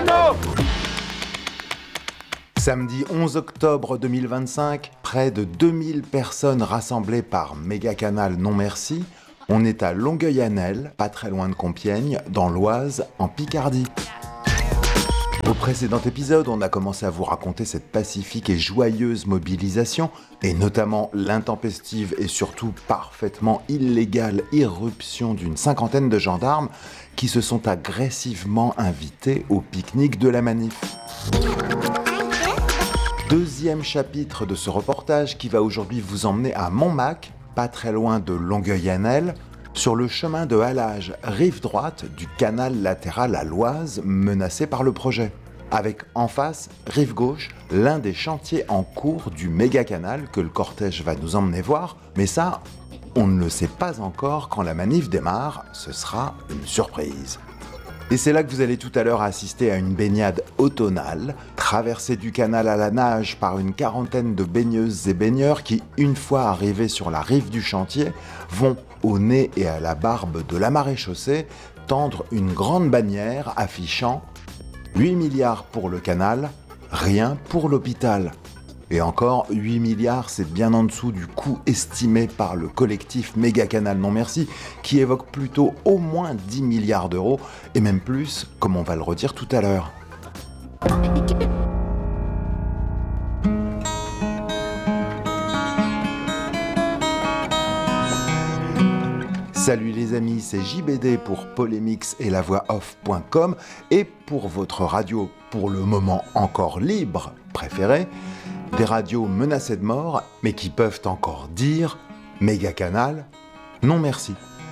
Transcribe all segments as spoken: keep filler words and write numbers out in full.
Renault. Samedi onze octobre deux mille vingt-cinq, près de deux mille personnes rassemblées par Mégacanal Non Merci. On est à Longueuil-Annel, pas très loin de Compiègne, dans l'Oise, en Picardie. Au précédent épisode, on a commencé à vous raconter cette pacifique et joyeuse mobilisation, et notamment l'intempestive et surtout parfaitement illégale irruption d'une cinquantaine de gendarmes qui se sont agressivement invités au pique-nique de la manif. Deuxième chapitre de ce reportage qui va aujourd'hui vous emmener à Montmac, pas très loin de Longueuil-Annel, sur le chemin de halage rive droite du canal latéral à l'Oise menacé par le projet. Avec en face, rive gauche, l'un des chantiers en cours du méga-canal que le cortège va nous emmener voir. Mais ça, on ne le sait pas encore quand la manif démarre, ce sera une surprise. Et c'est là que vous allez tout à l'heure assister à une baignade automnale, traversée du canal à la nage par une quarantaine de baigneuses et baigneurs qui, une fois arrivés sur la rive du chantier, vont, au nez et à la barbe de la maréchaussée, tendre une grande bannière affichant huit milliards pour le canal, rien pour l'hôpital. Et encore, huit milliards, c'est bien en dessous du coût estimé par le collectif Mégacanal Non Merci, qui évoque plutôt au moins dix milliards d'euros, et même plus, comme on va le redire tout à l'heure. Salut les amis, c'est J B D pour Polémix et la voix off point com, et pour votre radio, pour le moment encore libre, préférée, des radios menacées de mort, mais qui peuvent encore dire « Mégacanal, non merci ».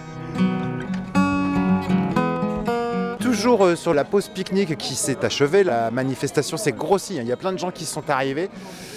Toujours sur la pause pique-nique qui s'est achevée, la manifestation s'est grossie, il y a plein de gens qui sont arrivés.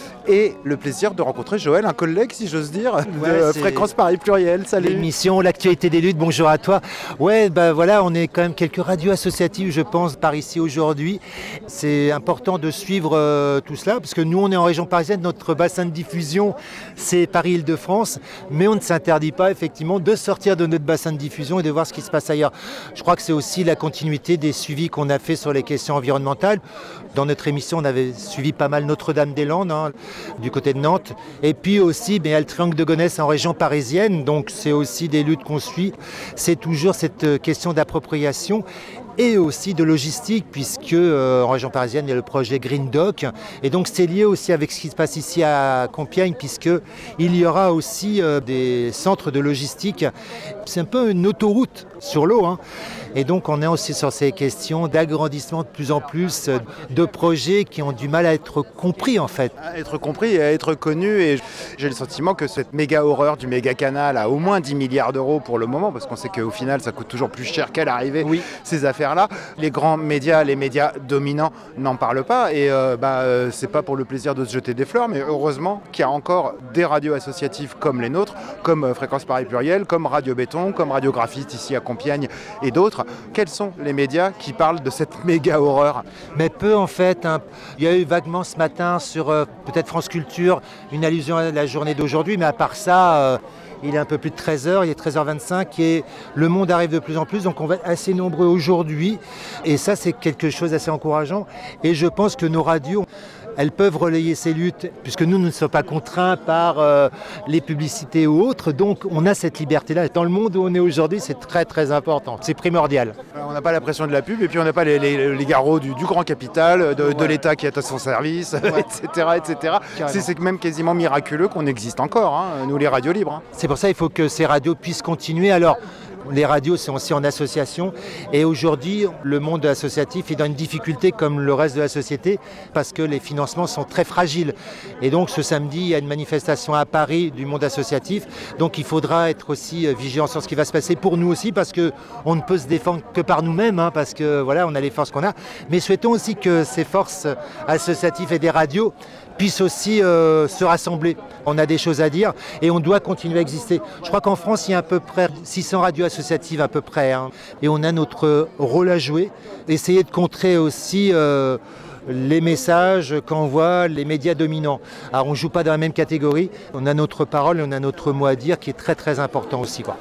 Et le plaisir de rencontrer Joël, un collègue, si j'ose dire, ouais, de Fréquence Paris Pluriel. Salut. L'émission, l'actualité des luttes, bonjour à toi. Ouais, bah voilà, on est quand même quelques radios associatives, je pense, par ici aujourd'hui. C'est important de suivre euh, tout cela, parce que nous, on est en région parisienne, notre bassin de diffusion, c'est Paris-Île-de-France, mais on ne s'interdit pas, effectivement, de sortir de notre bassin de diffusion et de voir ce qui se passe ailleurs. Je crois que c'est aussi la continuité des suivis qu'on a fait sur les questions environnementales. Dans notre émission, on avait suivi pas mal Notre-Dame-des-Landes, hein, du côté de Nantes, et puis aussi ben, il y a le triangle de Gonesse en région parisienne, donc c'est aussi des luttes qu'on suit. C'est toujours cette question d'appropriation et aussi de logistique, puisque euh, en région parisienne il y a le projet Green Dock, et donc c'est lié aussi avec ce qui se passe ici à Compiègne, puisque il y aura aussi euh, des centres de logistique. C'est un peu une autoroute sur l'eau, hein. Et donc on est aussi sur ces questions d'agrandissement de plus en plus de projets qui ont du mal à être compris en fait. À être compris et à être connus, et j'ai le sentiment que cette méga horreur du méga canal a au moins dix milliards d'euros pour le moment, parce qu'on sait qu'au final ça coûte toujours plus cher qu'à l'arrivée, oui. Ces affaires-là. Les grands médias, les médias dominants n'en parlent pas, et euh, bah, euh, c'est pas pour le plaisir de se jeter des fleurs, mais heureusement qu'il y a encore des radios associatives comme les nôtres, comme euh, Fréquence Paris Pluriel, comme Radio Béton, comme Radio Graphiste ici à Compiègne et d'autres. Quels sont les médias qui parlent de cette méga horreur ? Mais peu en fait. Hein. Il y a eu vaguement ce matin sur euh, peut-être France Culture une allusion à la journée d'aujourd'hui, mais à part ça, euh, il est un peu plus de treize heures, il est treize heures vingt-cinq et le monde arrive de plus en plus, donc on va être assez nombreux aujourd'hui. Et ça, c'est quelque chose d'assez encourageant. Et je pense que nos radios, elles peuvent relayer ces luttes, puisque nous ne sommes pas contraints par euh, les publicités ou autres, donc on a cette liberté-là. Dans le monde où on est aujourd'hui, c'est très très important, c'est primordial. On n'a pas la pression de la pub, et puis on n'a pas les, les, les garrots du, du grand capital, de, ouais. de l'État qui est à son service, ouais. et cetera et cetera. C'est, c'est même quasiment miraculeux qu'on existe encore, hein, nous les radios libres. Hein. C'est pour ça qu'il faut que ces radios puissent continuer. Alors, les radios sont aussi en association, et aujourd'hui le monde associatif est dans une difficulté comme le reste de la société parce que les financements sont très fragiles, et donc ce samedi il y a une manifestation à Paris du monde associatif, donc il faudra être aussi vigilant sur ce qui va se passer pour nous aussi, parce qu'on ne peut se défendre que par nous-mêmes, hein, parce que voilà, on a les forces qu'on a, mais souhaitons aussi que ces forces associatives et des radios puissent aussi euh, se rassembler. On a des choses à dire et on doit continuer à exister. Je crois qu'en France, il y a à peu près six cents radios associatives à peu près, hein, et on a notre rôle à jouer. Essayer de contrer aussi euh, les messages qu'envoient les médias dominants. Alors on ne joue pas dans la même catégorie, on a notre parole et on a notre mot à dire qui est très très important aussi, quoi.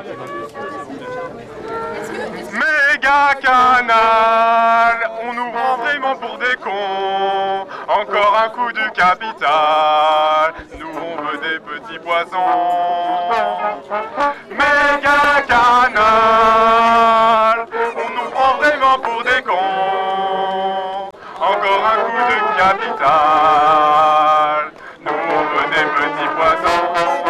Méga Canal, on ouvre des cons. Encore un coup du capital. Nous on veut des petits poissons. Méga canal. On nous prend vraiment pour des cons. Encore un coup de capital. Nous on veut des petits poissons.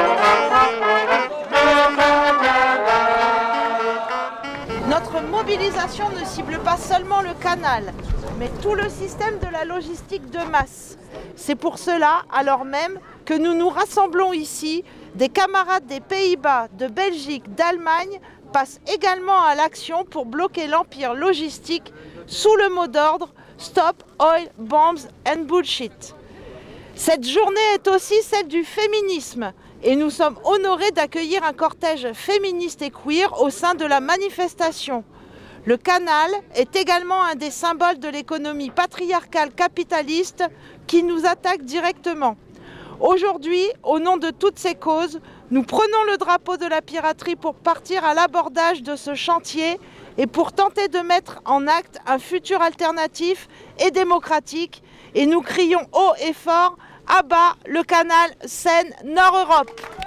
Notre mobilisation ne cible pas seulement le canal, mais tout le système de la logistique de masse. C'est pour cela, alors même, que nous nous rassemblons ici, des camarades des Pays-Bas, de Belgique, d'Allemagne, passent également à l'action pour bloquer l'empire logistique sous le mot d'ordre « Stop Oil, Bombs and Bullshit ». Cette journée est aussi celle du féminisme et nous sommes honorés d'accueillir un cortège féministe et queer au sein de la manifestation. Le canal est également un des symboles de l'économie patriarcale capitaliste qui nous attaque directement. Aujourd'hui, au nom de toutes ces causes, nous prenons le drapeau de la piraterie pour partir à l'abordage de ce chantier et pour tenter de mettre en acte un futur alternatif et démocratique. Et nous crions haut et fort: à bas le canal Seine-Nord-Europe!